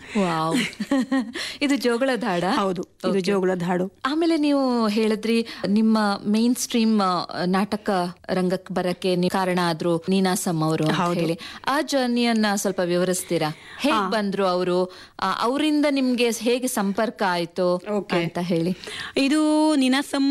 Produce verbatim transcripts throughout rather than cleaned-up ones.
Wow. ಇದು ಜೋಗಳದ ಹಾಡ? ಹೌದು, ಇದು ಜೋಗಳದ ಹಾಡು. ಆಮೇಲೆ ನೀವು ಹೇಳಿದ್ರಿ ನಿಮ್ಮ ಮೇನ್ ಸ್ಟ್ರೀಮ್ ನಾಟಕ ರಂಗಕ್ಕೆ ಬರಕ್ಕೆ ಕಾರಣ ಆದ್ರು ನೀನಾಸಂ ಅವರು ಹೇಳಿ. ಆ ಜರ್ನಿಯನ್ನ ಸ್ವಲ್ಪ ವಿವರಿಸ್ತೀರಾ? ಹೇಗ್ ಬಂದ್ರು ಅವರು, ಅವರಿಂದ ನಿಮ್ಗೆ ಹೇಗೆ ಸಂಪರ್ಕ ಆಯ್ತು ಅಂತ ಹೇಳಿ. ಇದು ನೀನಾಸಂ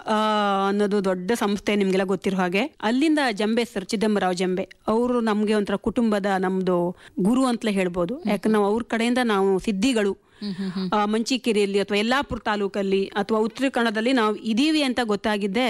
ಅನ್ನೋದು ದೊಡ್ಡ ಸಂಸ್ಥೆ, ನಿಮ್ಗೆಲ್ಲ ಗೊತ್ತಿರೋ ಹಾಗೆ. ಅಲ್ಲಿಂದ ಜಂಬೆ ಸರ್, ಚಿದಂಬರಾವ್ ಜಂಬೆ ಅವರು ನಮ್ಗೆ ಒಂಥರ ಕುಟುಂಬದ ನಮ್ದು ಗುರು ಅಂತಲೇ ಹೇಳ್ಬೋದು. ಯಾಕಂದ್ರೆ ನಾವು ಅವ್ರ ಕಡೆಯಿಂದ ನಾವು ಸಿದ್ಧಿಗಳು ಮಂಚಿಕೇರಿಯಲ್ಲಿ ಅಥವಾ ಯಲ್ಲಾಪುರ ತಾಲೂಕಲ್ಲಿ ಅಥವಾ ಉತ್ತರ ಕನ್ನಡದಲ್ಲಿ ನಾವು ಇದೀವಿ ಅಂತ ಗೊತ್ತಾಗಿದ್ದೆ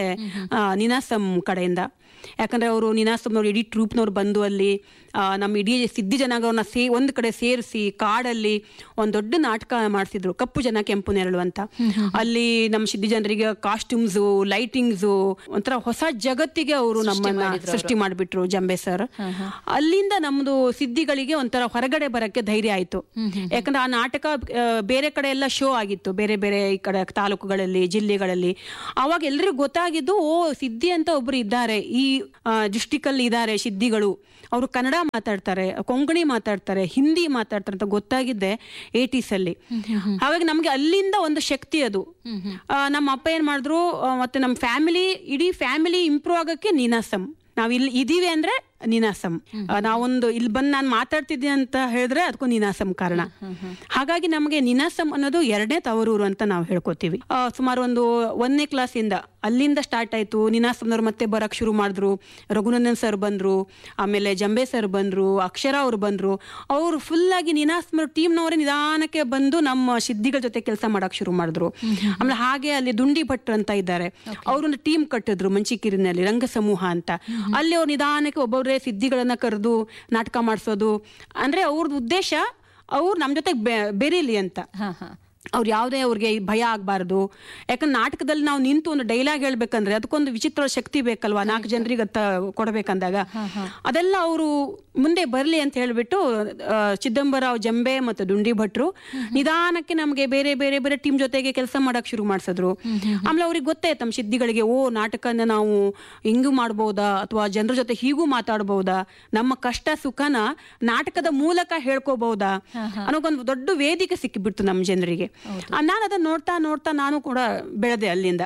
ನೀನಾಸಂ ಕಡೆಯಿಂದ. ಯಾಕಂದ್ರೆ ಅವರು ನೀನಾಸಂನವ್ರು ಇಡೀ ಟ್ರೂಪ್ನವ್ರು ಬಂದು ಅಲ್ಲಿ ನಮ್ಮ ಇಡೀ ಸಿದ್ಧಿ ಜನಾಂಗವ್ರನ್ನ ಸೇ ಒಂದ್ ಕಡೆ ಸೇರಿಸಿ ಕಾಡಲ್ಲಿ ಒಂದ್ ದೊಡ್ಡ ನಾಟಕ ಮಾಡಿಸಿದ್ರು, ಕಪ್ಪು ಜನ ಕೆಂಪು ನೆರಳು ಅಂತ. ಅಲ್ಲಿ ನಮ್ಮ ಸಿದ್ಧಿ ಜನರಿಗೆ ಕಾಸ್ಟ್ಯೂಮ್ಸು, ಲೈಟಿಂಗ್ಸು, ಒಂಥರ ಹೊಸ ಜಗತ್ತಿಗೆ ಅವರು ನಮ್ಮನ್ನ ಸೃಷ್ಟಿ ಮಾಡಿಬಿಟ್ರು ಜಂಬೆ ಸರ್. ಅಲ್ಲಿಂದ ನಮ್ದು ಸಿದ್ಧಿಗಳಿಗೆ ಒಂಥರ ಹೊರಗಡೆ ಬರಕ್ಕೆ ಧೈರ್ಯ ಆಯ್ತು. ಯಾಕಂದ್ರೆ ಆ ನಾಟಕ ಬೇರೆ ಕಡೆ ಎಲ್ಲ ಶೋ ಆಗಿತ್ತು, ಬೇರೆ ಬೇರೆ ಈ ಕಡೆ ತಾಲೂಕುಗಳಲ್ಲಿ, ಜಿಲ್ಲೆಗಳಲ್ಲಿ. ಅವಾಗ ಎಲ್ರಿಗೂ ಗೊತ್ತಾಗಿದ್ದು, ಓ ಸಿದ್ಧಿ ಅಂತ ಒಬ್ರು ಇದ್ದಾರೆ, ಈ ಡಿಸ್ಟಿಕ್ ಅಲ್ಲಿ ಇದ್ದಾರೆ ಸಿದ್ಧಿಗಳು, ಅವರು ಕನ್ನಡ ಮಾತಾಡ್ತಾರೆ, ಕೊಂಕಣಿ ಮಾತಾಡ್ತಾರೆ, ಹಿಂದಿ ಮಾತಾಡ್ತಾರೆ ಅಂತ ಗೊತ್ತಾಗಿದ್ದೆ ಏಟೀಸ್ ಅಲ್ಲಿ. ಹಾಗಾಗಿ ನಮ್ಗೆ ಅಲ್ಲಿಂದ ಒಂದು ಶಕ್ತಿ ಅದು. ನಮ್ಮ ಅಪ್ಪ ಏನ್ ಮಾಡಿದ್ರು, ಮತ್ತೆ ನಮ್ಮ ಫ್ಯಾಮಿಲಿ, ಇಡೀ ಫ್ಯಾಮಿಲಿ ಇಂಪ್ರೂವ್ ಆಗಕ್ಕೆ ನೀನಾಸಂ. ನಾವ್ ಇಲ್ಲಿ ಇದೀವಿ ಅಂದ್ರೆ ನೀನಾಸಂ. ನಾವೊಂದು ಇಲ್ಲಿ ಬಂದು ನಾನು ಮಾತಾಡ್ತಿದ್ದೆ ಅಂತ ಹೇಳಿದ್ರೆ ಅದಕ್ಕೂ ನೀನಾಸಂ ಕಾರಣ. ಹಾಗಾಗಿ ನಮಗೆ ನೀನಾಸಂ ಅನ್ನೋದು ಎರಡನೇ ತವರೂರು ಅಂತ ನಾವು ಹೇಳ್ಕೊತೀವಿ. ಸುಮಾರು ಒಂದು ಒಂದನೇ ಕ್ಲಾಸಿಂದ ಅಲ್ಲಿಂದ ಸ್ಟಾರ್ಟ್ ಆಯ್ತು. ನೀನಾಸಂನವ್ರು ಮತ್ತೆ ಬರಕ್ ಶುರು ಮಾಡಿದ್ರು. ರಘುನಂದನ್ ಸರ್ ಬಂದ್ರು, ಆಮೇಲೆ ಜಂಬೆ ಸರ್ ಬಂದ್ರು, ಅಕ್ಷರ ಅವ್ರು ಬಂದ್ರು. ಅವರು ಫುಲ್ ಆಗಿ ನೀನಾಸಂ ಟೀಮ್ನವರೇ ನಿಧಾನಕ್ಕೆ ಬಂದು ನಮ್ಮ ಸಿದ್ಧಿಗಳ ಜೊತೆ ಕೆಲಸ ಮಾಡಕ್ ಶುರು ಮಾಡಿದ್ರು. ಆಮೇಲೆ ಹಾಗೆ ಅಲ್ಲಿ ದುಂಡಿ ಭಟ್ರು ಅಂತ ಇದ್ದಾರೆ, ಅವ್ರೊಂದು ಟೀಮ್ ಕಟ್ಟಿದ್ರು ಮಂಚಿಕೇರಿನಲ್ಲಿ, ರಂಗ ಸಮೂಹ ಅಂತ. ಅಲ್ಲಿ ಅವ್ರು ನಿಧಾನಕ್ಕೆ ಒಬ್ಬೊಬ್ರು ಸಿದ್ಧಿಗಳನ್ನ ಕರೆದು ನಾಟಕ ಮಾಡಿಸೋದು. ಅಂದ್ರೆ ಅವ್ರದ್ದು ಉದ್ದೇಶ ಅವ್ರು ನಮ್ ಜೊತೆಗೆ ಬೆರೀಲಿ ಅಂತ. ಅವ್ರು ಯಾವುದೇ ಅವ್ರಿಗೆ ಭಯ ಆಗ್ಬಾರ್ದು. ಯಾಕಂದ್ರೆ ನಾಟಕದಲ್ಲಿ ನಾವು ನಿಂತು ಒಂದು ಡೈಲಾಗ್ ಹೇಳ್ಬೇಕಂದ್ರೆ ಅದಕ್ಕೊಂದು ವಿಚಿತ್ರ ಶಕ್ತಿ ಬೇಕಲ್ವಾ, ನಾಲ್ಕು ಜನರಿಗೆ ಕೊಡಬೇಕಂದಾಗ. ಅದೆಲ್ಲ ಅವರು ಮುಂದೆ ಬರ್ಲಿ ಅಂತ ಹೇಳ್ಬಿಟ್ಟು ಚಿದಂಬರಾವ್ ಜಂಬೆ ಮತ್ತು ದುಂಡಿ ಭಟ್ರು ನಿಧಾನಕ್ಕೆ ನಮ್ಗೆ ಬೇರೆ ಬೇರೆ ಬೇರೆ ಟೀಮ್ ಜೊತೆಗೆ ಕೆಲಸ ಮಾಡಕ್ ಶುರು ಮಾಡ್ಸಿದ್ರು. ಆಮೇಲೆ ಅವ್ರಿಗೆ ಗೊತ್ತಾಯ್ತು ನಮ್ಮ ಸಿದ್ಧಿಗಳಿಗೆ, ಓ ನಾಟಕನ ನಾವು ಹಿಂಗೂ ಮಾಡ್ಬೋದಾ, ಅಥವಾ ಜನರ ಜೊತೆ ಹೀಗೂ ಮಾತಾಡ್ಬೋದಾ, ನಮ್ಮ ಕಷ್ಟ ಸುಖನ ನಾಟಕದ ಮೂಲಕ ಹೇಳ್ಕೋಬಹುದಾ ಅನ್ನೋಕೊಂದು ದೊಡ್ಡ ವೇದಿಕೆ ಸಿಕ್ಕಿಬಿಡ್ತು ನಮ್ಮ ಜನರಿಗೆ. ನಾನು ಅದನ್ನ ನೋಡ್ತಾ ನೋಡ್ತಾ ನಾನು ಕೂಡ ಬೆಳೆದೆ ಅಲ್ಲಿಂದ.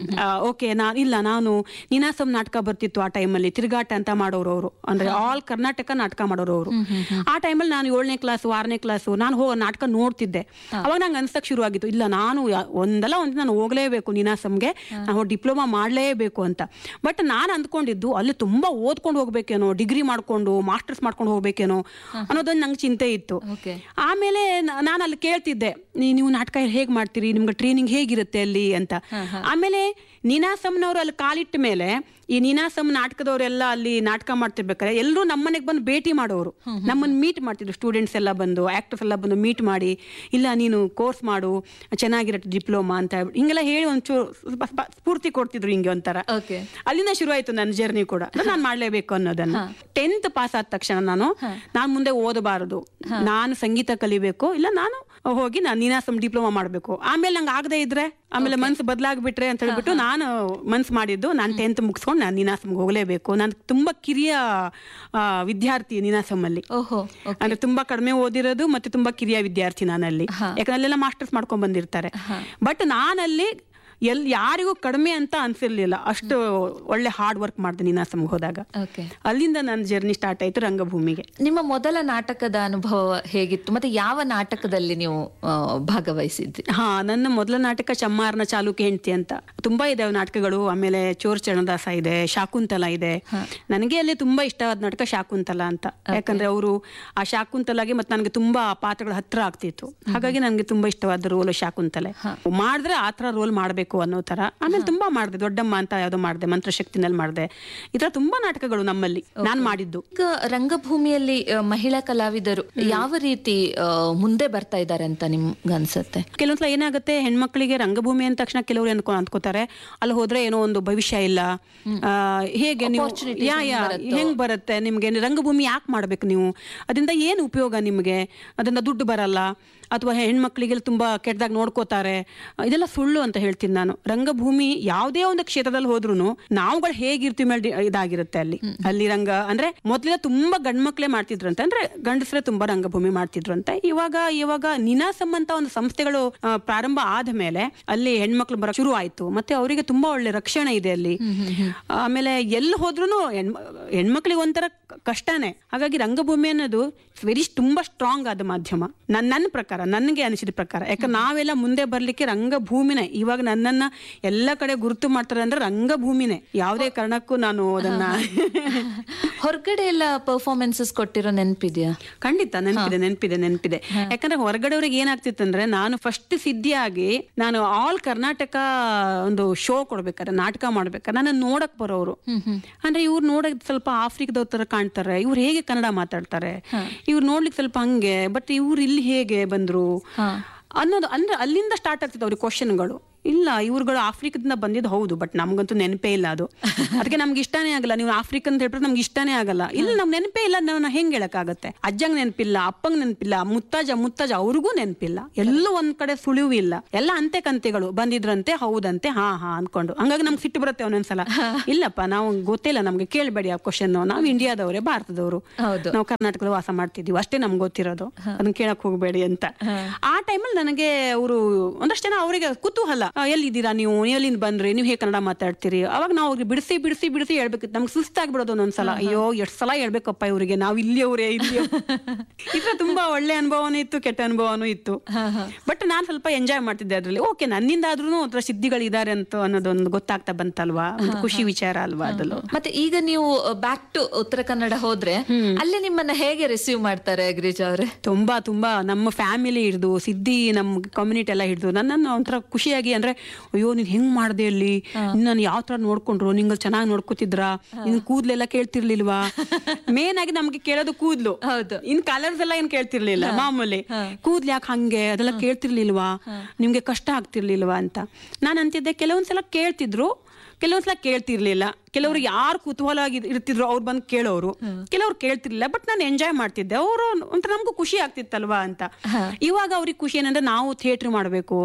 ಓಕೆ, ನಾನು ಇಲ್ಲ ನಾನು ನೀನಾಸಂ ನಾಟಕ ಬರ್ತಿತ್ತು ಆ ಟೈಮಲ್ಲಿ, ತಿರುಗಾಟ ಅಂತ ಮಾಡೋರು ಅವರು, ಅಂದ್ರೆ ಆಲ್ ಕರ್ನಾಟಕ ನಾಟಕ ಮಾಡೋರು ಅವರು. ಆ ಟೈಮಲ್ಲಿ ನಾನು ಏಳನೇ ಕ್ಲಾಸು ಆರನೇ ಕ್ಲಾಸು ನಾನು ಹೋ ನಾಟಕ ನೋಡ್ತಿದ್ದೆ. ಅವಾಗ ನಂಗೆ ಅನ್ಸಕ್ ಶುರು ಆಗಿತ್ತು, ಇಲ್ಲ ನಾನು ಒಂದಲ್ಲ ಒಂದ್ ನಾನು ಹೋಗ್ಲೇಬೇಕು ನೀನಾಸಂಗೆ, ನಾವು ಡಿಪ್ಲೊಮಾ ಮಾಡ್ಲೇಬೇಕು ಅಂತ. ಬಟ್ ನಾನು ಅಂದ್ಕೊಂಡಿದ್ದು ಅಲ್ಲಿ ತುಂಬಾ ಓದ್ಕೊಂಡು ಹೋಗ್ಬೇಕೇನೋ, ಡಿಗ್ರಿ ಮಾಡ್ಕೊಂಡು ಮಾಸ್ಟರ್ಸ್ ಮಾಡ್ಕೊಂಡು ಹೋಗ್ಬೇಕೇನೋ ಅನ್ನೋದೊಂದು ನಂಗೆ ಚಿಂತೆ ಇತ್ತು. ಆಮೇಲೆ ನಾನು ಅಲ್ಲಿ ಕೇಳ್ತಿದ್ದೆ, ನೀವು ನಾಟಕ ಹೇಗ್ ಮಾಡ್ತೀರಿ, ನಿಮ್ಗೆ ಟ್ರೈನಿಂಗ್ ಹೇಗಿರುತ್ತೆ ಅಲ್ಲಿ ಅಂತ. ಆಮೇಲೆ ನೀನಾಸಂನವ್ರು ಅಲ್ಲಿ ಕಾಲಿಟ್ಟ ಮೇಲೆ ಈ ನೀನಾಸಂ ನಾಟಕದವರೆಲ್ಲ ಅಲ್ಲಿ ನಾಟಕ ಮಾಡ್ತಿರ್ಬೇಕಾದ್ರೆ ಎಲ್ಲರೂ ನಮ್ಮನೆಗೆ ಬಂದು ಭೇಟಿ ಮಾಡೋರು, ನಮ್ಮನ್ನ ಮೀಟ್ ಮಾಡ್ತಿದ್ರು. ಸ್ಟೂಡೆಂಟ್ಸ್ ಎಲ್ಲ ಬಂದು, ಆಕ್ಟರ್ಸ್ ಎಲ್ಲ ಬಂದು ಮೀಟ್ ಮಾಡಿ, ಇಲ್ಲ ನೀನು ಕೋರ್ಸ್ ಮಾಡು ಚೆನ್ನಾಗಿರತ್ತೆ ಡಿಪ್ಲೊಮಾ ಅಂತ ಹಿಂಗೆಲ್ಲ ಹೇಳಿ ಒಂಚೂರು ಸ್ಫೂರ್ತಿ ಕೊಡ್ತಿದ್ರು. ಹಿಂಗೆ ಒಂಥರ ಅಲ್ಲಿಂದ ಶುರು ಆಯ್ತು ನನ್ನ ಜರ್ನಿ ಕೂಡ. ನಾನು ಮಾಡ್ಲೇಬೇಕು ಅನ್ನೋದನ್ನ. ಟೆಂತ್ ಪಾಸ್ ಆದ ತಕ್ಷಣ ನಾನು ನಾನು ಮುಂದೆ ಓದಬಾರದು, ನಾನು ಸಂಗೀತ ಕಲಿಬೇಕು, ಇಲ್ಲ ನಾನು ಹೋಗಿ ನಾನು ನೀನಾಸಂ ಡಿಪ್ಲೊಮಾ ಮಾಡ್ಬೇಕು. ಆಮೇಲೆ ನಂಗೆ ಆಗದೆ ಇದ್ರೆ, ಆಮೇಲೆ ಮನ್ಸು ಬದಲಾಗ್ಬಿಟ್ರೆ ಅಂತ ಹೇಳ್ಬಿಟ್ಟು ನಾನು ಮನ್ಸು ಮಾಡಿದ್ದು, ನಾನು ಟೆಂತ್ ಮುಗಿಸ್ಕೊಂಡು ನಾನು ನೀನಾಸಂಗೆ ಹೋಗ್ಲೇಬೇಕು. ನಾನು ತುಂಬಾ ಕಿರಿಯ ವಿದ್ಯಾರ್ಥಿ ನೀನಾಸಂ ಅಲ್ಲಿ, ಅಂದ್ರೆ ತುಂಬಾ ಕಡಿಮೆ ಓದಿರೋದು ಮತ್ತೆ ತುಂಬಾ ಕಿರಿಯ ವಿದ್ಯಾರ್ಥಿ ನಾನಲ್ಲಿ. ಯಾಕಂದ್ರೆ ಅಲ್ಲೆಲ್ಲ ಮಾಸ್ಟರ್ಸ್ ಮಾಡ್ಕೊಂಡ್ ಬಂದಿರ್ತಾರೆ. ಬಟ್ ನಾನಲ್ಲಿ ಎಲ್ ಯಾರಿಗೂ ಕಡಿಮೆ ಅಂತ ಅನ್ಸಿರ್ಲಿಲ್ಲ, ಅಷ್ಟು ಒಳ್ಳೆ ಹಾರ್ಡ್ ವರ್ಕ್ ಮಾಡಿದೆ ನೀನಾಸಂಗೆ ಹೋದಾಗ. ಅಲ್ಲಿಂದ ನನ್ನ ಜರ್ನಿ ಸ್ಟಾರ್ಟ್ ಆಯ್ತು ರಂಗಭೂಮಿಗೆ. ನಿಮ್ಮ ಮೊದಲ ನಾಟಕದ ಅನುಭವ ಹೇಗಿತ್ತು, ಮತ್ತೆ ಯಾವ ನಾಟಕದಲ್ಲಿ ನೀವು ಭಾಗವಹಿಸಿದ್ರಿ? ಹಾ, ನನ್ನ ಮೊದಲ ನಾಟಕ ಚಮ್ಮಾರನ ಚಾಲುಕ್ಯ ಹೆಂಡತಿ ಅಂತ. ತುಂಬಾ ಇದಾವೆ ನಾಟಕಗಳು. ಆಮೇಲೆ ಚೋರ್ ಚರಣದಾಸ ಇದೆ, ಶಾಕುಂತಲ ಇದೆ. ನನಗೆ ಅಲ್ಲಿ ತುಂಬಾ ಇಷ್ಟವಾದ ನಾಟಕ ಶಾಕುಂತಲ ಅಂತ. ಯಾಕಂದ್ರೆ ಅವರು ಆ ಶಾಕುಂತಲಾಗೆ ಮತ್ತೆ ನನಗೆ ತುಂಬಾ ಪಾತ್ರಗಳ ಹತ್ರ ಆಗ್ತಿತ್ತು. ಹಾಗಾಗಿ ನನಗೆ ತುಂಬಾ ಇಷ್ಟವಾದ ರೋಲ್ ಶಾಕುಂತಲೆ. ಮಾಡಿದ್ರೆ ಆತರ ರೋಲ್ ಮಾಡ್ಬೇಕು ಅನ್ನೋ ತರ. ಆಮೇಲೆ ತುಂಬಾ ಮಾಡಿದೆ, ದೊಡ್ಡಮ್ಮ ಅಂತ ಯಾವ್ದೋ ಮಾಡಿದೆ, ಮಂತ್ರಶಕ್ತಿನಲ್ಲಿ ಮಾಡಿದೆ. ಈ ತರ ತುಂಬಾ ನಾಟಕಗಳು ನಮ್ಮಲ್ಲಿ ನಾನ್ ಮಾಡಿದ್ದು. ಈಗ ರಂಗಭೂಮಿಯಲ್ಲಿ ಮಹಿಳಾ ಕಲಾವಿದರು ಯಾವ ರೀತಿ ಮುಂದೆ ಬರ್ತಾ ಇದ್ದಾರೆ ಅಂತ ನಿಮ್ಗೆ ಅನ್ಸುತ್ತೆ? ಕೆಲವೊಂದ್ಸಲ ಏನಾಗುತ್ತೆ, ಹೆಣ್ಮಕ್ಳಿಗೆ ರಂಗಭೂಮಿ ಅಂದ ತಕ್ಷಣ ಕೆಲವರು ಅನ್ಕೊ ಅಂದ್ಕೋತಾರೆ ಅಲ್ಲಿ ಹೋದ್ರೆ ಏನೋ ಒಂದು ಭವಿಷ್ಯ ಇಲ್ಲ, ಹೇಗೆ ನೀವು ಯಾ ಯಾ ಹೆಂಗ್ ಬರುತ್ತೆ ನಿಮ್ಗೆ, ರಂಗಭೂಮಿ ಯಾಕೆ ಮಾಡ್ಬೇಕು ನೀವು, ಅದರಿಂದ ಏನು ಉಪಯೋಗ ನಿಮ್ಗೆ, ಅದರಿಂದ ದುಡ್ಡು ಬರಲ್ಲ, ಅಥವಾ ಹೆಣ್ಮಕ್ಳಿಗೆ ತುಂಬಾ ಕೆಟ್ಟದಾಗ ನೋಡ್ಕೋತಾರೆ, ಇದೆಲ್ಲ ಸುಳ್ಳು ಅಂತ ಹೇಳ್ತೀನಿ ನಾನು. ರಂಗಭೂಮಿ ಯಾವುದೇ ಒಂದು ಕ್ಷೇತ್ರದಲ್ಲಿ ಹೋದ್ರು ನಾವುಗಳು ಹೇಗಿರ್ತೀವಿ ಮೇಲೆ ಇದಾಗಿರುತ್ತೆ ಅಲ್ಲಿ. ಅಲ್ಲಿ ರಂಗ ಅಂದ್ರೆ ಮೊದ್ಲೆಲ್ಲ ತುಂಬಾ ಗಂಡ್ಮಕ್ಳೇ ಮಾಡ್ತಿದ್ರಂತೆ, ಅಂದ್ರೆ ಗಂಡಸರೇ ತುಂಬಾ ರಂಗಭೂಮಿ ಮಾಡ್ತಿದ್ರಂತೆ. ಇವಾಗ ಇವಾಗ ನಿನಾಸಂ ಅಂತ ಒಂದು ಸಂಸ್ಥೆಗಳು ಪ್ರಾರಂಭ ಆದ ಮೇಲೆ ಅಲ್ಲಿ ಹೆಣ್ಮಕ್ಳು ಬರ ಶುರು ಆಯ್ತು. ಮತ್ತೆ ಅವರಿಗೆ ತುಂಬಾ ಒಳ್ಳೆ ರಕ್ಷಣೆ ಇದೆ ಅಲ್ಲಿ. ಆಮೇಲೆ ಎಲ್ಲಿ ಹೋದ್ರು ಹೆಣ್ಮಕ್ಳಿಗೆ ಒಂಥರ ಕಷ್ಟನೇ. ಹಾಗಾಗಿ ರಂಗಭೂಮಿ ಅನ್ನೋದು ವೆರಿ ತುಂಬಾ ಸ್ಟ್ರಾಂಗ್ ಆದ ಮಾಧ್ಯಮ ನನ್ ನನ್ನ ಪ್ರಕಾರ, ನನಗೆ ಅನಿಸಿದ ಪ್ರಕಾರ. ಯಾಕಂದ್ರೆ ನಾವೆಲ್ಲ ಮುಂದೆ ಬರ್ಲಿಕ್ಕೆ ರಂಗಭೂಮಿನೇ. ಇವಾಗ ನನ್ನನ್ನ ಎಲ್ಲ ಕಡೆ ಗುರುತು ಮಾಡ್ತಾರೆ ಅಂದ್ರೆ ರಂಗಭೂಮಿನೇ. ಯಾವುದೇ ಕಾರಣಕ್ಕೂ ನಾನು ಅದನ್ನ ಹೊರಗಡೆ ಎಲ್ಲ ಪರ್ಫಾರ್ಮೆನ್ಸಸ್ ಕೊಟ್ಟಿರೋ ನೆನಪಿದ್ಯಾ? ಖಂಡಿತ ನೆನಪಿದೆ ನೆನಪಿದೆ ನೆನಪಿದೆ ಯಾಕಂದ್ರೆ ಹೊರಗಡೆಯವ್ರಿಗೆ ಏನಾಗ್ತಿತ್ತಂದ್ರೆ, ನಾನು ಫಸ್ಟ್ ಸಿದ್ಧಿಯಾಗಿ ನಾನು ಆಲ್ ಕರ್ನಾಟಕ ಒಂದು ಶೋ ಕೊಡ್ಬೇಕಾರೆ, ನಾಟಕ ಮಾಡ್ಬೇಕಾರೆ ನನ್ನ ನೋಡಕ್ ಬರೋರು ಅಂದ್ರೆ ಇವ್ರು ನೋಡಕ್ ಸ್ವಲ್ಪ ಆಫ್ರಿಕಾದವ್ರ ತರ ಕಾಣ್ತಾರೆ, ಇವ್ರು ಹೇಗೆ ಕನ್ನಡ ಮಾತಾಡ್ತಾರೆ, ಇವ್ರು ನೋಡ್ಲಿಕ್ಕೆ ಸ್ವಲ್ಪ ಹಂಗೆ, ಬಟ್ ಇವ್ರು ಇಲ್ಲಿ ಹೇಗೆ ಬಂದ್ರು ಅನ್ನೋದು. ಅಂದ್ರೆ ಅಲ್ಲಿಂದ ಸ್ಟಾರ್ಟ್ ಆಗ್ತಿತ್ತು ಅವ್ರಿಗೆ ಕ್ವಶನ್ಗಳು. ಇಲ್ಲ ಇವ್ರುಗಳು ಆಫ್ರಿಕಾದಿಂದ ಬಂದಿದ್ದು ಹೌದು, ಬಟ್ ನಮ್ಗಂತೂ ನೆನಪೇ ಇಲ್ಲ ಅದು. ಅದಕ್ಕೆ ನಮ್ಗೆ ಇಷ್ಟನೇ ಆಗಲ್ಲ. ನೀವು ಆಫ್ರಿಕನ್ ಅಂತ ಹೇಳ್ಬಿಟ್ಟು ನಮ್ಗೆ ಇಷ್ಟನೇ ಆಗಲ್ಲ. ಇಲ್ಲ ನಮ್ಗೆ ನೆನಪೇ ಇಲ್ಲ, ನಾವು ಹೆಂಗ್ ಹೇಳಕ್ಕಾಗತ್ತೆ? ಅಜ್ಜಂಗ್ ನೆನಪಿಲ್ಲ, ಅಪ್ಪಂಗ್ ನೆನಪಿಲ್ಲ, ಮುತ್ತಾಜ ಮುತ್ತಾಜ ಅವ್ರಿಗೂ ನೆನಪಿಲ್ಲ. ಎಲ್ಲೂ ಒಂದ್ ಕಡೆ ಸುಳಿವು ಇಲ್ಲ, ಎಲ್ಲ ಅಂತೆ ಕಂತೆಗಳು. ಬಂದಿದ್ರಂತೆ, ಹೌದಂತೆ, ಹಾ ಹಾ ಅನ್ಕೊಂಡು. ಹಂಗಾಗಿ ನಮ್ಗೆ ಸಿಟ್ಟು ಬರುತ್ತೆ ಒಂದೊಂದ್ಸಲ. ಇಲ್ಲಪ್ಪ ನಾವು ಗೊತ್ತಿಲ್ಲ, ನಮ್ಗೆ ಕೇಳಬೇಡಿ ಆ ಕ್ವಶನ್. ನಾವು ಇಂಡಿಯಾದವ್ರೆ, ಭಾರತದವರು, ನಾವು ಕರ್ನಾಟಕದಲ್ಲಿ ವಾಸ ಮಾಡ್ತಿದೀವಿ ಅಷ್ಟೇ ನಮ್ಗೆ ಗೊತ್ತಿರೋದು, ಅದನ್ನ ಕೇಳಕ್ ಹೋಗ್ಬೇಡಿ ಅಂತ. ಆ ಟೈಮಲ್ಲಿ ನನಗೆ ಅವರು ಒಂದಷ್ಟು ಜನ ಅವರಿಗೆ ಕುತೂಹಲ, ಎಲ್ಲಿದ್ದೀರಾ ನೀವು, ಎಲ್ಲಿಂದ ಬಂದ್ರಿ, ನೀವು ಹೇಗೆ ಕನ್ನಡ ಮಾತಾಡ್ತೀರಿ? ಅವಾಗ ನಾವು ಅವ್ರಿಗೆ ಬಿಡಿಸಿ ಬಿಡಿಸಿ ಬಿಡಿಸಿ ಹೇಳ್ಬೇಕಿತ್ತು. ನಮ್ಗೆ ಸುಸ್ತಾಗ್ಬಿಡೋದು ಒಂದೊಂದ್ಸಲ. ಅಯ್ಯೋ ಎಷ್ಟ್ ಸಲ ಹೇಳ್ಬೇಕಪ್ಪ ಇವ್ರಿಗೆ, ನಾವು ಇಲ್ಲಿಯವರೇ ಇಲ್ಲಿ. ಇದ್ರ ತುಂಬಾ ಒಳ್ಳೆ ಅನುಭವನೂ ಇತ್ತು, ಕೆಟ್ಟ ಅನುಭವನೂ ಇತ್ತು. ಬಟ್ ನಾನ್ ಸ್ವಲ್ಪ ಎಂಜಾಯ್ ಮಾಡ್ತಿದ್ದೆ ಅದ್ರಲ್ಲಿ. ಓಕೆ, ನನ್ನಿಂದ ಆದ್ರೂ ಒಂಥರ ಸಿದ್ಧಿಗಳಿದ್ದಾರೆ ಅಂತ ಅನ್ನೋದೊಂದು ಗೊತ್ತಾಗ್ತಾ ಬಂತಲ್ವಾ, ಒಂದು ಖುಷಿ ವಿಚಾರ ಅಲ್ವಾ ಅದಲ್ಲೂ. ಮತ್ತೆ ಈಗ ನೀವು ಬ್ಯಾಕ್ ಟು ಉತ್ತರ ಕನ್ನಡ ಹೋದ್ರೆ ಅಲ್ಲಿ ನಿಮ್ಮನ್ನ ಹೇಗೆ ರಿಸೀವ್ ಮಾಡ್ತಾರೆ ಗಿರಿಜಾ ಅವ್ರೆ? ತುಂಬಾ ತುಂಬಾ ನಮ್ಮ ಫ್ಯಾಮಿಲಿ ಹಿಡಿದು ಸಿದ್ಧಿ ನಮ್ ಕಮ್ಯುನಿಟಿ ಎಲ್ಲ ಹಿಡಿದು ನನ್ನನ್ನು ಒಂಥರ ಖುಷಿಯಾಗಿ, ಅಂದ್ರೆ ಅಯ್ಯೋ ನೀನ್ ಹೆಂಗ್ ಮಾಡ್ದೆ ಅಲ್ಲಿ, ನಾನು ಯಾವ ತರ ನೋಡ್ಕೊಂಡ್ರು, ನಿಂಗ ಚೆನ್ನಾಗಿ ನೋಡ್ಕೋತಿದ್ರ, ನಿನ್ ಕೂದ್ಲೆಲ್ಲ ಕೇಳ್ತಿರ್ಲಿಲ್ವಾ? ಮೇನ್ ಆಗಿ ನಮ್ಗೆ ಕೇಳೋದು ಕೂದ್ಲು. ಹೌದು, ಇನ್ ಕಲರ್ಸ್ ಎಲ್ಲ ಏನ್ ಕೇಳ್ತಿರ್ಲಿಲ್ಲ, ಮಾಮೂಲಿ ಕೂದ್ಲು ಯಾಕೆ ಹಂಗೆ ಅದೆಲ್ಲ ಕೇಳ್ತಿರ್ಲಿಲ್ವಾ, ನಿಮ್ಗೆ ಕಷ್ಟ ಆಗ್ತಿರ್ಲಿಲ್ವಾ ಅಂತ. ನಾನ್ ಅಂತಿದ್ದೆ. ಕೆಲವೊಂದ್ಸಲ ಕೇಳ್ತಿದ್ರು, ಕೆಲವೊಂದ್ಸಲ ಕೇಳ್ತಿರ್ಲಿಲ್ಲ. ಕೆಲವ್ರು ಯಾರು ಕುತೂಹಲ ಇರ್ತಿದ್ರು ಅವ್ರು ಬಂದು ಕೇಳೋರು, ಕೆಲವ್ರು ಕೇಳ್ತಿರ್ಲಿಲ್ಲ. ಬಟ್ ನಾನು ಎಂಜಾಯ್ ಮಾಡ್ತಿದ್ದೆ. ಅವರು ಒಂಥರ ನಮ್ಗೂ ಖುಷಿ ಆಗ್ತಿತ್ತಲ್ವಾ ಅಂತ. ಇವಾಗ ಅವ್ರಿಗೆ ಖುಷಿ ಏನಂದ್ರೆ ನಾವು ಥಿಯೇಟರ್ ಮಾಡ್ಬೇಕು,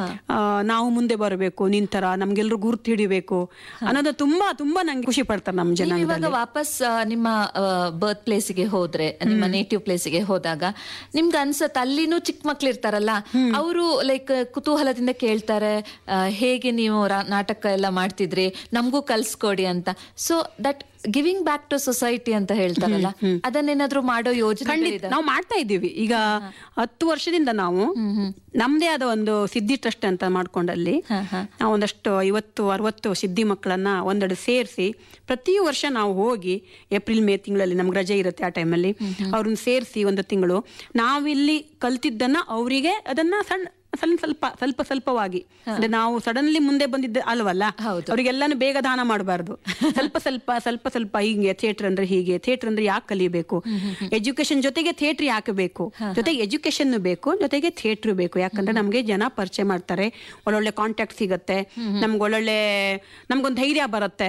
ನಾವು ಮುಂದೆ ಬರಬೇಕು, ನಿಂತರ ನಮ್ಗೆಲ್ರು ಗುರ್ತು ಹಿಡಿಬೇಕು ಅನ್ನೋದು ತುಂಬಾ ತುಂಬಾ ನಂಗೆ ಖುಷಿ ಪಡ್ತಾರೆ ನಮ್ಮ ಜನ. ಇವಾಗ ವಾಪಸ್ ನಿಮ್ಮ ಬರ್ತ್ ಪ್ಲೇಸಿಗೆ ಹೋದ್ರೆ, ನಿಮ್ಮ ನೇಟಿವ್ ಪ್ಲೇಸಿಗೆ ಹೋದಾಗ ನಿಮ್ಗೆ ಅನ್ಸತ್ ಅಲ್ಲಿನೂ ಚಿಕ್ಕ ಮಕ್ಳು ಇರ್ತಾರಲ್ಲ, ಅವರು ಲೈಕ್ ಕುತೂಹಲದಿಂದ ಕೇಳ್ತಾರೆ, ಹೇಗೆ ನೀವು ನಾಟಕ ಎಲ್ಲ ಮಾಡ್ತಿದ್ರಿ, ನಮಗೂ ಕಲ್ಸ್ಕೊಡಿ ಅಂತ. So that giving back to society ಅಂತ ಹೇಳ್ತಾರಲ್ಲ, ಅದನ್ನೇನಾದ್ರೂ ಮಾಡೋ ಯೋಜನೆ ನಾವು ಮಾಡ್ತಾ ಇದ್ದೀವಿ. ಈಗ ಹತ್ತು ವರ್ಷದಿಂದ ನಾವು ನಮ್ದೇ ಆದ ಒಂದು ಸಿದ್ಧಿ ಟ್ರಸ್ಟ್ ಅಂತ ಮಾಡ್ಕೊಂಡಲ್ಲಿ ನಾವು ಒಂದಷ್ಟು ಐವತ್ತು ಅರವತ್ತು ಸಿದ್ಧಿ ಮಕ್ಕಳನ್ನ ಒಂದೆಡೆ ಸೇರಿಸಿ ಪ್ರತಿ ವರ್ಷ ನಾವು ಹೋಗಿ ಏಪ್ರಿಲ್ ಮೇ ತಿಂಗಳಲ್ಲಿ ನಮ್ಗೆ ರಜೆ ಇರುತ್ತೆ, ಆ ಟೈಮಲ್ಲಿ ಅವ್ರನ್ನ ಸೇರಿಸಿ ಒಂದು ತಿಂಗಳು ನಾವಿಲ್ಲಿ ಕಲ್ತಿದ್ದನ್ನ ಅವರಿಗೆ ಅದನ್ನ ಸಣ್ಣ ಸ್ವಲ್ಪ ಸ್ವಲ್ಪ ಸ್ವಲ್ಪ ಸ್ವಲ್ಪವಾಗಿ, ಅಂದ್ರೆ ನಾವು ಸಡನ್ಲಿ ಮುಂದೆ ಬಂದಿದ್ದ ಅಲ್ವಲ್ಲ, ಅವ್ರಿಗೆಲ್ಲಾನು ಬೇಗ ದಾನ ಮಾಡಬಾರ್ದು. ಸ್ವಲ್ಪ ಸ್ವಲ್ಪ ಸ್ವಲ್ಪ ಸ್ವಲ್ಪ ಹಿಂಗೆ ಥಿಯೇಟರ್ ಅಂದ್ರೆ ಹೀಗೆ, ಥಿಯೇಟರ್ ಅಂದ್ರೆ ಯಾಕೆ ಕಲಿಬೇಕು, ಎಜುಕೇಶನ್ ಜೊತೆಗೆ ಥಿಯೇಟರ್ ಯಾಕೆ ಬೇಕು, ಜೊತೆಗೆ ಎಜುಕೇಶನ್ ಬೇಕು, ಜೊತೆಗೆ ಥಿಯೇಟರ್ ಬೇಕು. ಯಾಕಂದ್ರೆ ನಮ್ಗೆ ಜನ ಪರಿಚಯ ಮಾಡ್ತಾರೆ, ಒಳ್ಳೊಳ್ಳೆ ಕಾಂಟ್ಯಾಕ್ಟ್ ಸಿಗತ್ತೆ, ನಮ್ಗೆ ಒಳ್ಳೊಳ್ಳೆ ನಮ್ಗೊಂದು ಧೈರ್ಯ ಬರುತ್ತೆ.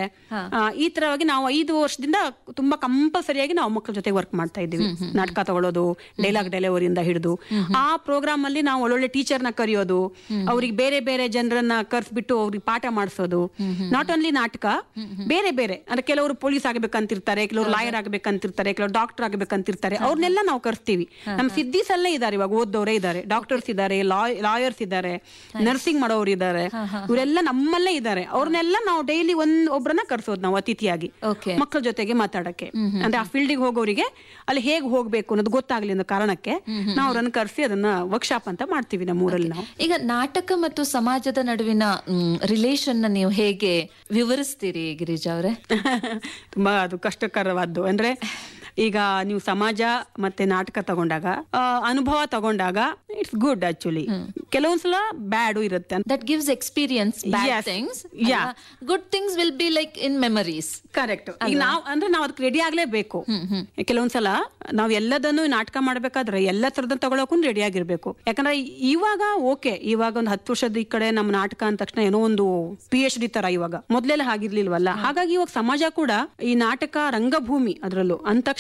ಈ ತರವಾಗಿ ನಾವು ಐದು ವರ್ಷದಿಂದ ತುಂಬಾ ಕಂಪಲ್ಸರಿಯಾಗಿ ನಾವು ಮಕ್ಕಳ ಜೊತೆ ವರ್ಕ್ ಮಾಡ್ತಾ ಇದ್ದೀವಿ. ನಾಟಕ ತಗೊಳ್ಳೋದು, ಡೈಲಾಗ್ ಡೆಲಿವರಿಯಿಂದ ಹಿಡಿದು ಆ ಪ್ರೋಗ್ರಾಮ್ ಅಲ್ಲಿ ನಾವು ಒಳ್ಳೊಳ್ಳೆ ಟೀಚರ್ನ ಕರೆಯೋದು, ಅವ್ರಿಗೆ ಬೇರೆ ಬೇರೆ ಜನರನ್ನ ಕರ್ಸ್ಬಿಟ್ಟು ಅವ್ರಿಗೆ ಪಾಠ ಮಾಡಿಸೋದು. ನಾಟ್ ಓನ್ಲಿ ನಾಟಕ, ಬೇರೆ ಬೇರೆ ಅಂದ್ರೆ ಕೆಲವರು ಪೊಲೀಸ್ ಆಗ್ಬೇಕಂತಿರ್ತಾರೆ, ಕೆಲವರು ಲಾಯರ್ ಆಗ್ಬೇಕಂತಿರ್ತಾರೆ, ಕೆಲವರು ಡಾಕ್ಟರ್ ಆಗ್ಬೇಕಂತಿರ್ತಾರೆ, ಅವ್ರನ್ನೆಲ್ಲ ನಾವು ಕರ್ಸ್ತೀವಿ. ನಮ್ಮ ಸಿದ್ಧೀಸ್ ಎಲ್ಲ ಇದಾರೆ, ಇವಾಗ ಓದೋರೇ ಇದಾರೆ, ಡಾಕ್ಟರ್ಸ್ ಇದಾರೆ, ಲಾಯರ್ಸ್ ಇದಾರೆ, ನರ್ಸಿಂಗ್ ಮಾಡೋರು ಇದಾರೆ, ಇವರೆಲ್ಲ ನಮ್ಮಲ್ಲೇ ಇದಾರೆ. ಅವ್ರನ್ನೆಲ್ಲ ನಾವು ಡೈಲಿ ಒಂದ್ ಒಬ್ರನ್ನ ಕರ್ಸೋದು ನಾವು ಅತಿಥಿಯಾಗಿ ಮಕ್ಕಳ ಜೊತೆಗೆ ಮಾತಾಡಕ್ಕೆ. ಅಂದ್ರೆ ಆ ಫೀಲ್ಡಿಗೆ ಹೋಗೋರಿಗೆ ಅಲ್ಲಿ ಹೇಗ್ ಹೋಗ್ಬೇಕು ಅನ್ನೋದು ಗೊತ್ತಾಗ್ಲಿ ಅನ್ನೋ ಕಾರಣಕ್ಕೆ ನಾವು ಅವ್ರನ್ನ ಕರ್ಸಿ ಅದನ್ನ ವರ್ಕ್ಶಾಪ್ ಅಂತ ಮಾಡ್ತೀವಿ ನಮ್ಮೂರಲ್ಲಿ. ಈಗ ನಾಟಕ ಮತ್ತು ಸಮಾಜದ ನಡುವಿನ ರಿಲೇಷನ್ ನೀವು ಹೇಗೆ ವಿವರಿಸ್ತೀರಿ ಗಿರಿಜಾ ಅವರೇ? ತುಂಬಾ ಅದು ಕಷ್ಟಕರವಾದ್ದು. ಅಂದ್ರೆ ಈಗ ನೀವು ಸಮಾಜ ಮತ್ತೆ ನಾಟಕ ತಗೊಂಡಾಗ, ಅನುಭವ ತಗೊಂಡಾಗ ಇಟ್ಸ್ ಗುಡ್ ಆಕ್ಚುಲಿ. ಕೆಲವೊಂದ್ಸಲ ಬ್ಯಾಡು ಇರುತ್ತೆ. That gives experience. Bad things, good things will be like in memories. Correct. ಈಗ ನಾವ್ ಅಂದ್ರೆ ನಾವ್ ಅದಕ್ಕೆ ರೆಡಿ ಆಗ್ಲೇಬೇಕು. ಕೆಲವೊಂದ್ಸಲ ನಾವ್ ಎಲ್ಲದನ್ನು ನಾಟಕ ಮಾಡ್ಬೇಕಾದ್ರೆ ಎಲ್ಲ ತರದ ತಗೊಳಕ್ಕೂ ರೆಡಿ ಆಗಿರ್ಬೇಕು. ಯಾಕಂದ್ರೆ ಇವಾಗ ಓಕೆ, ಇವಾಗ ಒಂದು ಹತ್ತು ವರ್ಷದ ಈ ಕಡೆ ನಮ್ಮ ನಾಟಕ ಅಂದ ತಕ್ಷಣ ಏನೋ ಒಂದು ಪಿ ಎಚ್ ಡಿ ತರ, ಇವಾಗ ಮೊದ್ಲೆಲ್ಲ ಹಾಗಿರ್ಲಿಲ್ವಲ್ಲ. ಹಾಗಾಗಿ ಇವಾಗ ಸಮಾಜ ಕೂಡ ಈ ನಾಟಕ ರಂಗಭೂಮಿ ಅದ್ರಲ್ಲೂ ಅಂದ ತಕ್ಷಣ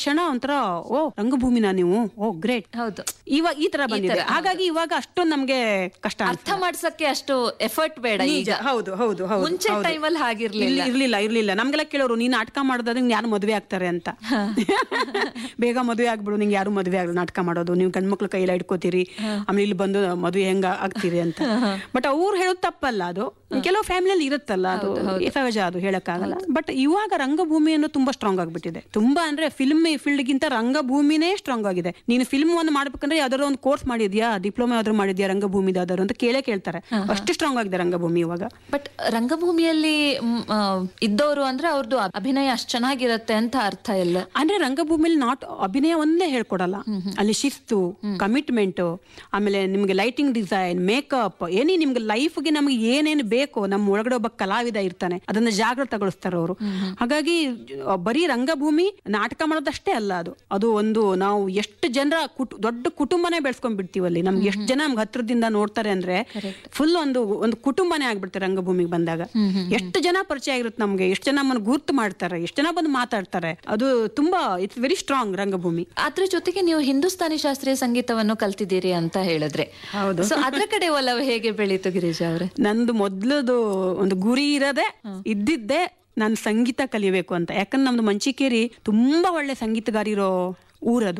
ತಕ್ಷಣ ಒಂಥರ ಓ ರಂಗಭೂಮಿನ ನೀವು ಓ ಗ್ರೇಟ್. ಹೌದು, ಇವಾಗ ಈ ತರ ಬಂದಿದೆ. ಹಾಗಾಗಿ ಇವಾಗ ಅಷ್ಟೊಂದು ನಮ್ಗೆ ಕಷ್ಟ ಅರ್ಥ ಮಾಡ್ಸಕ್ಕೆ ಅಷ್ಟು ಎಫರ್ಟ್ ಬೇಡ ಈಗ. ಹೌದು ಹೌದು ಹೌದು. ಮುಂಚೆ ಟೈಮಲ್ಲಿ ಹಾಗಿರ್ಲಿಲ್ಲ. ಇರ್ಲಿಲ್ಲ ಇರ್ಲಿಲ್ಲ ನಮ್ಗೆಲ್ಲ ಕೇಳೋರು, ನೀನ್ ನಾಟಕ ಮಾಡೋದಾದ್ರೆ ಯಾರು ಮದುವೆ ಆಗ್ತಾರೆ ಅಂತ. ಬೇಗ ಮದುವೆ ಆಗ್ಬಿಡು, ನಿಂಗೆ ಯಾರು ಮದುವೆ ಆಗಲ್ಲ ನಾಟಕ ಮಾಡೋದು, ನೀವು ಗಂಡ್ಮಕ್ಳು ಕೈಯಲ್ಲಿ ಇಟ್ಕೋತೀರಿ, ಆಮೇಲೆ ಇಲ್ಲಿ ಬಂದು ಮದುವೆ ಹೆಂಗ ಆಗ್ತೀರಿ ಅಂತ. ಬಟ್ ಅವ್ರು ಹೇಳೋದು ತಪ್ಪಲ್ಲ, ಅದು ಕೆಲವು ಫ್ಯಾಮಿಲಿಯಲ್ಲಿ ಇರುತ್ತಲ್ಲ, ಅದು ಸಹಜ, ಅದು ಹೇಳಕ್ಕಾಗಲ್ಲ. ಬಟ್ ಇವಾಗ ರಂಗಭೂಮಿ ಅನ್ನೋದು ತುಂಬಾ ಸ್ಟ್ರಾಂಗ್ ಆಗ್ಬಿಟ್ಟಿದೆ. ತುಂಬಾ ಅಂದ್ರೆ ಫಿಲ್ಮ್ ಫೀಲ್ಡ್ ಗಿಂತ ರಂಗಭೂಮಿನೇ ಸ್ಟ್ರಾಂಗ್ ಆಗಿದೆ. ನೀನು ಫಿಲ್ಮ್ ಒಂದು ಮಾಡ್ಬೇಕಂದ್ರೆ ಯಾವ್ದಾದ್ರು ಒಂದು ಕೋರ್ಸ್ ಮಾಡಿದ್ಯಾ, ಡಿಪ್ಲೊಮಾ ಯಾವ್ದಾದ್ರು ಮಾಡಿದ್ಯಾ ರಂಗಭೂಮಿ ಯಾವ್ದಾದ್ರು ಅಂತ ಕೇಳೇ ಕೇಳ್ತಾರೆ. ಅಷ್ಟು ಸ್ಟ್ರಾಂಗ್ ಆಗಿದೆ ರಂಗಭೂಮಿ ಇವಾಗ. ಬಟ್ ರಂಗಭೂಮಿಯಲ್ಲಿ ಇದ್ದವರು ಅಂದ್ರೆ ಅವ್ರದ್ದು ಅಭಿನಯ ಅಷ್ಟು ಚೆನ್ನಾಗಿರತ್ತೆ ಅಂತ ಅರ್ಥ ಇಲ್ಲ. ಅಂದ್ರೆ ರಂಗಭೂಮಿಯಲ್ಲಿ ನಾಟ್ ಅಭಿನಯ ಒಂದೇ ಹೇಳ್ಕೊಡಲ್ಲ, ಅಲ್ಲಿ ಶಿಸ್ತು, ಕಮಿಟ್ಮೆಂಟ್, ಆಮೇಲೆ ನಿಮ್ಗೆ ಲೈಟಿಂಗ್ ಡಿಸೈನ್, ಮೇಕಪ್, ಏನೇ ನಿಮ್ಗೆ ಲೈಫ್ಗೆ ನಮ್ಗೆ ಏನೇನು ಬೇಕು, ನಮ್ಮ ಒಳಗಡೆ ಒಬ್ಬ ಕಲಾವಿದ ಇರ್ತಾನೆ, ಅದನ್ನ ಜಾಗೃತಗೊಳಿಸ್ತಾರೆ ಅವರು. ಹಾಗಾಗಿ ಬರೀ ರಂಗಭೂಮಿ ನಾಟಕ ಮಾಡೋದಷ್ಟೇ ಅಲ್ಲ, ಅದು ಅದು ಒಂದು ನಾವು ಎಷ್ಟು ಜನರ ದೊಡ್ಡ ಕುಟುಂಬನೇ ಬೆಳೆಸ್ಕೊಂಡ್ ಬಿಡ್ತೀವಿ ಅಲ್ಲಿ. ನಮ್ಗೆ ಎಷ್ಟು ಜನ ನಮ್ಗೆ ಹತ್ರದಿಂದ ನೋಡ್ತಾರೆ ಅಂದ್ರೆ ಫುಲ್ ಒಂದು ಒಂದು ಕುಟುಂಬನೇ ಆಗ್ಬಿಡ್ತಾರೆ ರಂಗಭೂಮಿಗೆ ಬಂದಾಗ. ಎಷ್ಟು ಜನ ಪರಿಚಯ ಆಗಿರುತ್ತೆ ನಮ್ಗೆ, ಎಷ್ಟು ಜನ ನಮ್ಮನ್ನು ಗುರ್ತು ಮಾಡ್ತಾರೆ, ಎಷ್ಟು ಜನ ಬಂದು ಮಾತಾಡ್ತಾರೆ. ಅದು ತುಂಬಾ ಇಟ್ಸ್ ವೆರಿ ಸ್ಟ್ರಾಂಗ್ ರಂಗಭೂಮಿ. ಅದ್ರ ಜೊತೆಗೆ ನೀವು ಹಿಂದೂಸ್ತಾನಿ ಶಾಸ್ತ್ರೀಯ ಸಂಗೀತವನ್ನು ಕಲ್ತಿದ್ದೀರಿ ಅಂತ ಹೇಳಿದ್ರೆ, ಹೌದು, ಸೊ ಅದ್ರ ಕಡೆ ಒಲವು ಹೇಗೆ ಬೆಳೀತು ಗಿರಿಜಾ ಅವ್ರೆ? ನಂದು ಮೊದ್ಲದು ಒಂದು ಗುರಿ ಇರದೆ ಇದ್ದಿದ್ದೆ ನಾನು ಸಂಗೀತ ಕಲಿಬೇಕು ಅಂತ. ಯಾಕಂದ್ರೆ ನಮ್ದು ಮಂಚಿಕೇರಿ ತುಂಬಾ ಒಳ್ಳೆ ಸಂಗೀತಗಾರಿರೋ ಊರದು.